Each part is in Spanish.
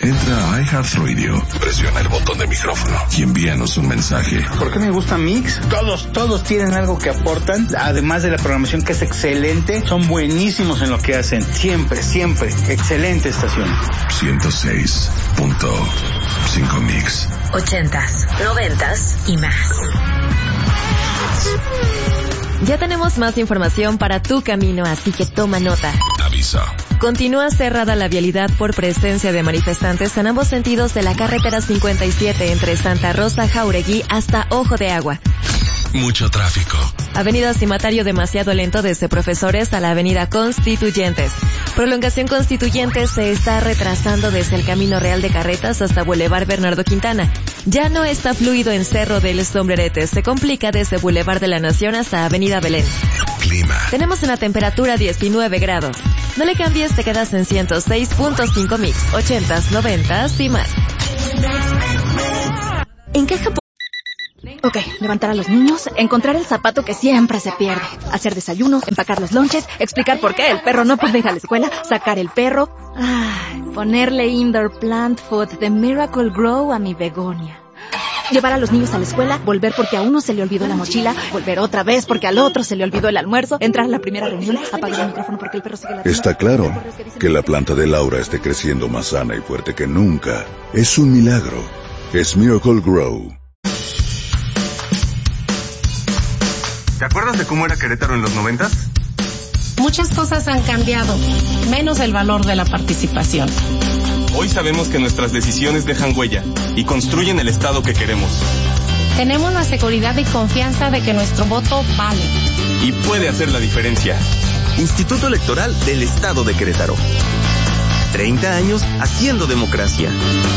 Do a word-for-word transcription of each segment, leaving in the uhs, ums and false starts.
Entra a iHeartRadio, presiona el botón de micrófono y envíanos un mensaje. ¿Por qué me gusta Mix? Todos, todos tienen algo que aportan, además de la programación que es excelente, son buenísimos en lo que hacen. Siempre, siempre. Excelente estación. ciento seis punto cinco Mix. Ochentas, noventas y más. Ya tenemos más información para tu camino, así que toma nota. Aviso. Continúa cerrada la vialidad por presencia de manifestantes en ambos sentidos de la carretera cincuenta y siete entre Santa Rosa, Jauregui hasta Ojo de Agua. Mucho tráfico. Avenida Cimatario demasiado lento desde Profesores a la Avenida Constituyentes. Prolongación Constituyentes se está retrasando desde el Camino Real de Carretas hasta Boulevard Bernardo Quintana. Ya no está fluido en Cerro del Sombrerete. Se complica desde Boulevard de la Nación hasta Avenida Belén. Clima. Tenemos una temperatura diecinueve grados. No le cambies, te quedas en ciento seis punto cinco Mix. Ochentas, noventas y más. ¿En qué Japón? Ok, levantar a los niños, encontrar el zapato que siempre se pierde, hacer desayunos, empacar los lonches, explicar por qué el perro no puede ir a la escuela, sacar el perro, ay, ponerle indoor plant food de Miracle Grow a mi begonia. Llevar a los niños a la escuela, volver porque a uno se le olvidó la mochila, volver otra vez porque al otro se le olvidó el almuerzo, entrar a la primera reunión, apagar el micrófono porque el perro sigue la... Está claro que la planta de Laura esté creciendo más sana y fuerte que nunca. Es un milagro. Es Miracle Grow. ¿Te acuerdas de cómo era Querétaro en los noventas? Muchas cosas han cambiado, menos el valor de la participación. Hoy sabemos que nuestras decisiones dejan huella y construyen el Estado que queremos. Tenemos la seguridad y confianza de que nuestro voto vale. Y puede hacer la diferencia. Instituto Electoral del Estado de Querétaro. treinta años haciendo democracia.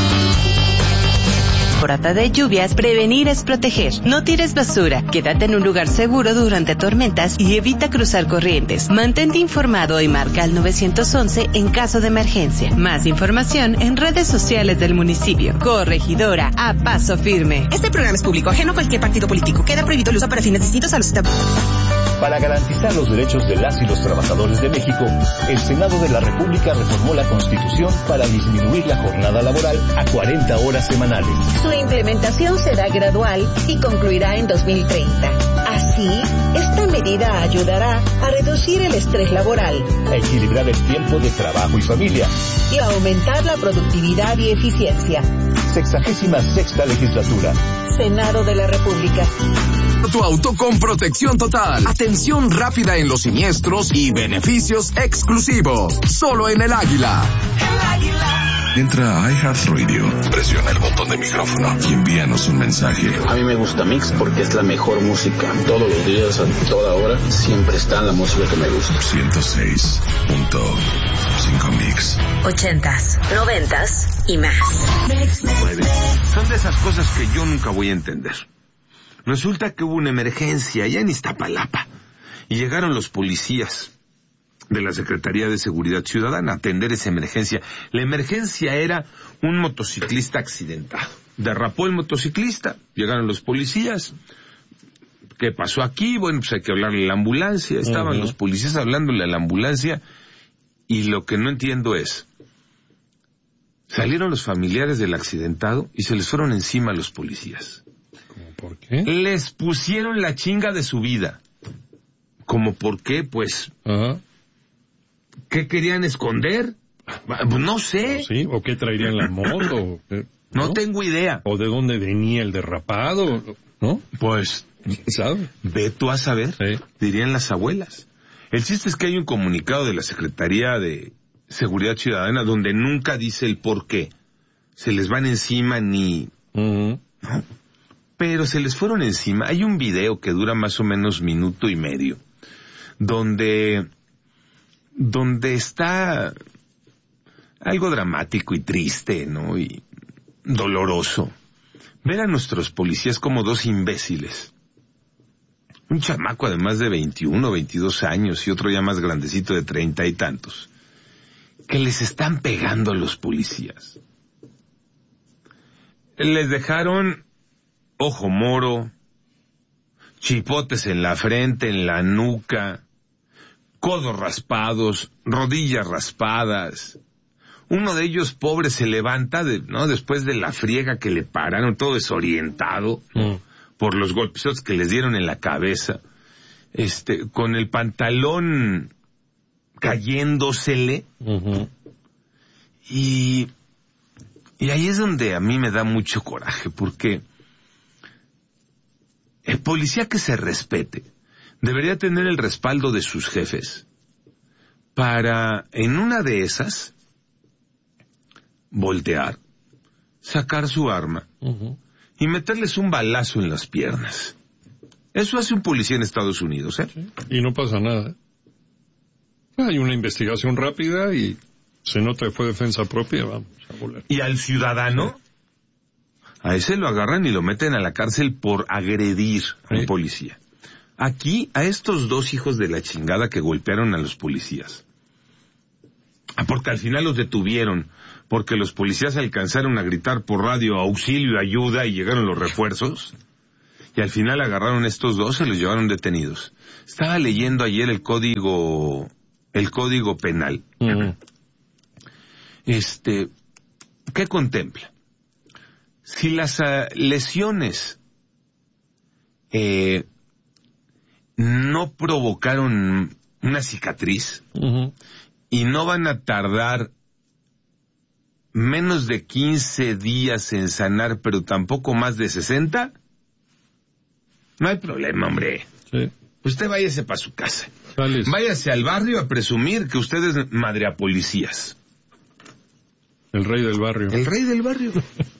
Temporada de lluvias, prevenir es proteger. No tires basura, quédate en un lugar seguro durante tormentas y evita cruzar corrientes. Mantente informado y marca al nueve once en caso de emergencia. Más información en redes sociales del municipio. Corregidora, a paso firme. Este programa es público, ajeno a cualquier partido político. Queda prohibido el uso para fines distintos a los establecidos. Para garantizar los derechos de las y los trabajadores de México, el Senado de la República reformó la Constitución para disminuir la jornada laboral a cuarenta horas semanales. Su implementación será gradual y concluirá en dos mil treinta. Así, esta medida ayudará a reducir el estrés laboral, a equilibrar el tiempo de trabajo y familia y a aumentar la productividad y eficiencia. Sexagésima sexta legislatura. Senado de la República. Tu auto con protección total, atención rápida en los siniestros y beneficios exclusivos. Solo en el Águila. El Águila. Entra a iHeartRadio, presiona el botón de micrófono y envíanos un mensaje. A mí me gusta Mix porque es la mejor música. Todos los días, a toda hora, siempre está la música que me gusta. ciento seis punto cinco Mix. Ochentas, noventas y más. Son de esas cosas que yo nunca voy a entender. Resulta que hubo una emergencia allá en Iztapalapa y llegaron los policías de la Secretaría de Seguridad Ciudadana a atender esa emergencia. La emergencia era un motociclista accidentado. Derrapó el motociclista, llegaron los policías. ¿Qué pasó aquí? Bueno, pues hay que hablarle a la ambulancia. Estaban uh-huh. los policías hablándole a la ambulancia y lo que no entiendo es, salieron los familiares del accidentado y se les fueron encima a los policías. ¿Por qué? Les pusieron la chinga de su vida. ¿Cómo por qué? Pues... Uh-huh. ¿Qué querían esconder? No sé. ¿Sí? ¿O qué traerían la moto? ¿No? no tengo idea. ¿O de dónde venía el derrapado? ¿No? Pues... ¿Sabe? Ve tú a saber, sí. Dirían las abuelas. El chiste es que hay un comunicado de la Secretaría de Seguridad Ciudadana donde nunca dice el por qué. Se les van encima ni... Uh-huh. ¿no? Pero se les fueron encima. Hay un video que dura más o menos minuto y medio, donde, donde está algo dramático y triste, ¿no? Y doloroso. Ver a nuestros policías como dos imbéciles. Un chamaco además de veintiuno, veintidós años y otro ya más grandecito de treinta y tantos, que les están pegando a los policías. Les dejaron ojo moro, chipotes en la frente, en la nuca, codos raspados, rodillas raspadas, Uno de ellos, pobre, se levanta, de, ¿no? Después de la friega que le pararon, todo desorientado mm. por los golpes que les dieron en la cabeza, este, con el pantalón cayéndosele. Uh-huh. Y, y ahí es donde a mí me da mucho coraje, porque el policía que se respete debería tener el respaldo de sus jefes para, en una de esas, voltear, sacar su arma uh-huh. y meterles un balazo en las piernas. Eso hace un policía en Estados Unidos, ¿eh? Sí. Y no pasa nada. Hay una investigación rápida y se nota que fue defensa propia, vamos a volar. ¿Y al ciudadano? Sí. A ese lo agarran y lo meten a la cárcel por agredir a un sí. policía. Aquí, a estos dos hijos de la chingada que golpearon a los policías. Porque al final los detuvieron, porque los policías alcanzaron a gritar por radio auxilio, ayuda, y llegaron los refuerzos. Y al final agarraron a estos dos, se los llevaron detenidos. Estaba leyendo ayer el código, el código penal. Uh-huh. Este, ¿qué contempla? Si las uh, lesiones eh, no provocaron una cicatriz uh-huh. y no van a tardar menos de quince días en sanar, pero tampoco más de sesenta, no hay problema, hombre. Sí. Usted váyase para su casa. Sales. Váyase al barrio a presumir que usted es madre a policías. El rey del barrio. El rey del barrio.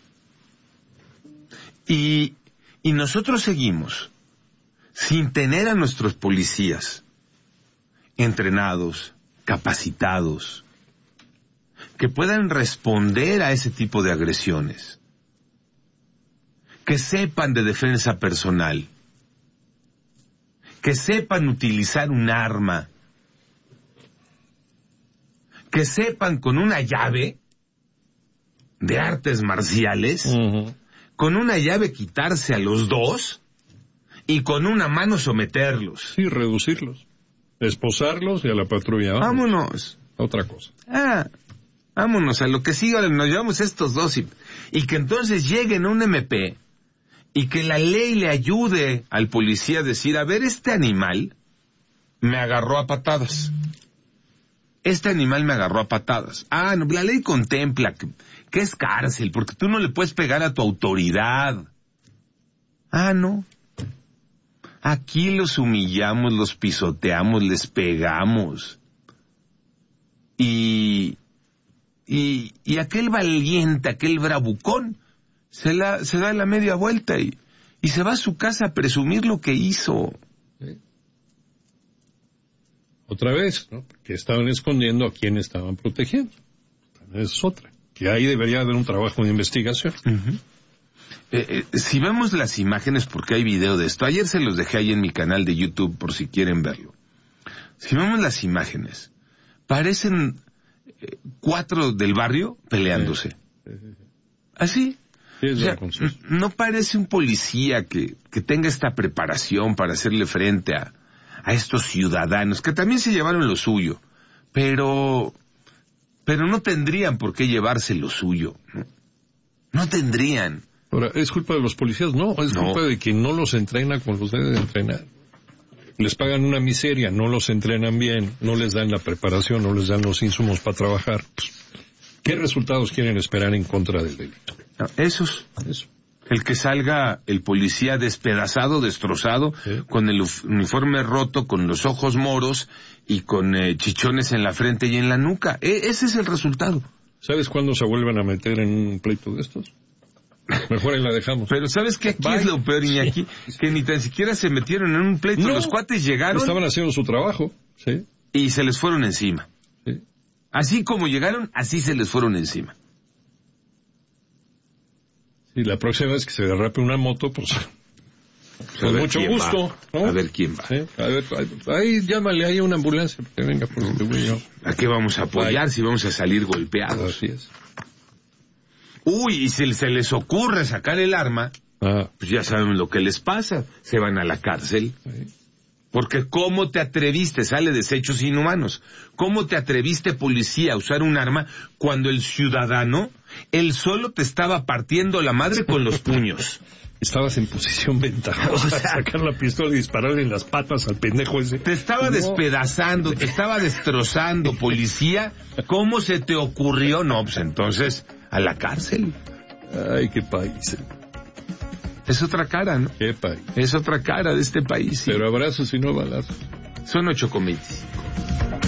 y, y nosotros seguimos sin tener a nuestros policías entrenados, capacitados, que puedan responder a ese tipo de agresiones, que sepan de defensa personal, que sepan utilizar un arma, que sepan con una llave de artes marciales, uh-huh. con una llave quitarse a los dos y con una mano someterlos. Sí, reducirlos, esposarlos y a la patrulla. Vamos. Vámonos. Otra cosa. Ah, vámonos a lo que siga, nos llevamos estos dos y, y que entonces lleguen a un M P y que la ley le ayude al policía a decir, a ver, este animal me agarró a patadas. Este animal me agarró a patadas. Ah, no, la ley contempla que, que es cárcel, porque tú no le puedes pegar a tu autoridad. Ah, no. Aquí los humillamos, los pisoteamos, les pegamos. Y, y, y aquel valiente, aquel bravucón, se la, se da la media vuelta y, y se va a su casa a presumir lo que hizo. Sí. Otra vez, ¿no? Porque estaban escondiendo a quien estaban protegiendo. Esa es otra. Que ahí debería haber un trabajo de investigación. Uh-huh. Eh, eh, si vemos las imágenes, porque hay video de esto, ayer se los dejé ahí en mi canal de YouTube por si quieren verlo. Si vemos las imágenes, parecen eh, cuatro del barrio peleándose. Sí. Así. Sí, o sea, no parece un policía que, que tenga esta preparación para hacerle frente a, a estos ciudadanos, que también se llevaron lo suyo, pero, pero no tendrían por qué llevarse lo suyo. No, no tendrían. Ahora, ¿es culpa de los policías? No, es no. culpa de quien no los entrena como los debe de entrenar. Les pagan una miseria, no los entrenan bien, no les dan la preparación, no les dan los insumos para trabajar. ¿Qué resultados quieren esperar en contra del delito? No, esos. Eso. El que salga el policía despedazado, destrozado, ¿sí? Con el uniforme roto, con los ojos moros y con eh, chichones en la frente y en la nuca. E- ese es el resultado. ¿Sabes cuándo se vuelven a meter en un pleito de estos? Mejor ahí la dejamos. Pero ¿sabes qué? Aquí Bye. Es lo peor, Iñaki, sí. que ni tan siquiera se metieron en un pleito. No, los cuates llegaron. Estaban haciendo su trabajo, sí. Y se les fueron encima. Sí. Así como llegaron, así se les fueron encima. Y la próxima vez que se derrape una moto, pues, con mucho gusto, ¿no? A ver quién va. ¿Sí? A ver, ahí llámale ahí a una ambulancia que venga por este güey. ¿No? ¿A qué vamos a apoyar Ay. si vamos a salir golpeados? Así es. Uy, y si se les ocurre sacar el arma, ah. pues ya saben lo que les pasa. Se van a la cárcel. Sí. Porque ¿cómo te atreviste? Sale desechos inhumanos. ¿Cómo te atreviste, policía, a usar un arma cuando el ciudadano, él solo te estaba partiendo la madre con los puños? Estabas en posición ventajosa, o sea, sacar la pistola y dispararle en las patas al pendejo ese. Te estaba no. despedazando, te estaba destrozando, policía. ¿Cómo se te ocurrió? No, pues entonces, a la cárcel. Ay, qué país. Es otra cara, ¿no? Qué país. Es otra cara de este país. Sí. Pero abrazos y no balazos. Son ocho comités.